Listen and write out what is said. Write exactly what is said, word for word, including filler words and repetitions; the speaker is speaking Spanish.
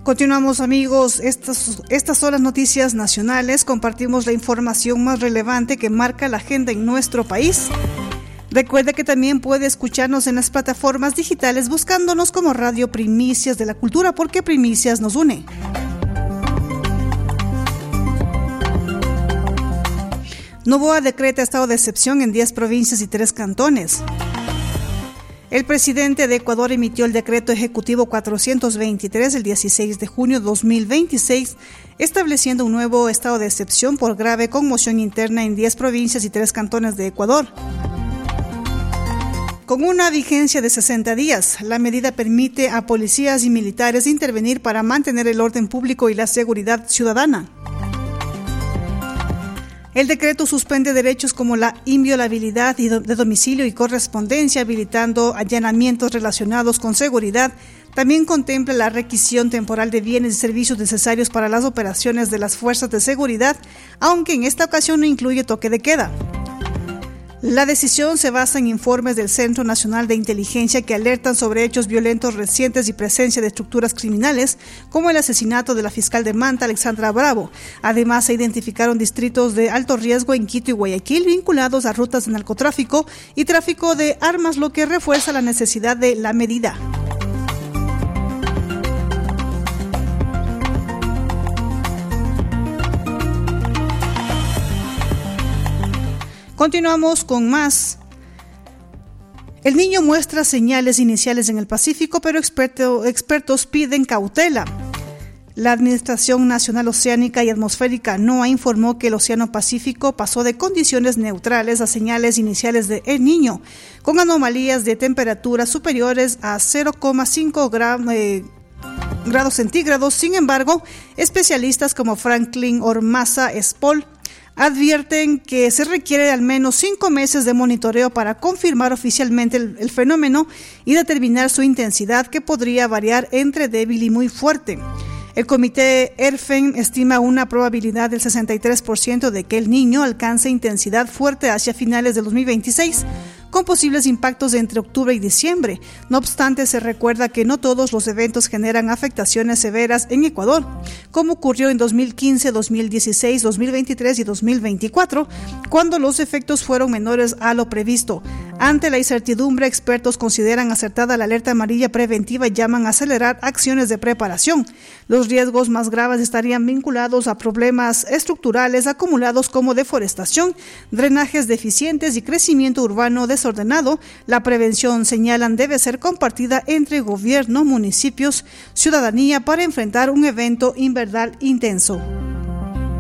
Continuamos, amigos, estas, estas son las noticias nacionales. Compartimos la información más relevante que marca la agenda en nuestro país. Recuerde que también puede escucharnos en las plataformas digitales buscándonos como Radio Primicias de la Cultura, porque Primicias nos une. Noboa decreta estado de excepción en diez provincias y tres cantones. El presidente de Ecuador emitió el decreto ejecutivo cuatrocientos veintitrés el dieciséis de junio de dos mil veintiséis, estableciendo un nuevo estado de excepción por grave conmoción interna en diez provincias y tres cantones de Ecuador. Con una vigencia de sesenta días, la medida permite a policías y militares intervenir para mantener el orden público y la seguridad ciudadana. El decreto suspende derechos como la inviolabilidad de domicilio y correspondencia, habilitando allanamientos relacionados con seguridad. También contempla la requisición temporal de bienes y servicios necesarios para las operaciones de las fuerzas de seguridad, aunque en esta ocasión no incluye toque de queda. La decisión se basa en informes del Centro Nacional de Inteligencia que alertan sobre hechos violentos recientes y presencia de estructuras criminales, como el asesinato de la fiscal de Manta, Alexandra Bravo. Además, se identificaron distritos de alto riesgo en Quito y Guayaquil vinculados a rutas de narcotráfico y tráfico de armas, lo que refuerza la necesidad de la medida. Continuamos con más. El niño muestra señales iniciales en el Pacífico, pero experto, expertos piden cautela. La Administración Nacional Oceánica y Atmosférica NOAA informó que el Océano Pacífico pasó de condiciones neutrales a señales iniciales de El Niño, con anomalías de temperaturas superiores a cero coma cinco grados, eh, grados centígrados. Sin embargo, especialistas como Franklin Ormaza Espol advierten que se requiere al menos cinco meses de monitoreo para confirmar oficialmente el, el fenómeno y determinar su intensidad, que podría variar entre débil y muy fuerte. El comité ERFEN estima una probabilidad del sesenta y tres por ciento de que El Niño alcance intensidad fuerte hacia finales de dos mil veintiséis, con posibles impactos entre octubre y diciembre. No obstante, se recuerda que no todos los eventos generan afectaciones severas en Ecuador, como ocurrió en dos mil quince, dos mil dieciséis, dos mil veintitrés y dos mil veinticuatro, cuando los efectos fueron menores a lo previsto. Ante la incertidumbre, expertos consideran acertada la alerta amarilla preventiva y llaman a acelerar acciones de preparación. Los riesgos más graves estarían vinculados a problemas estructurales acumulados como deforestación, drenajes deficientes y crecimiento urbano desordenado. La prevención, señalan, debe ser compartida entre gobierno, municipios, ciudadanía para enfrentar un evento invernal intenso.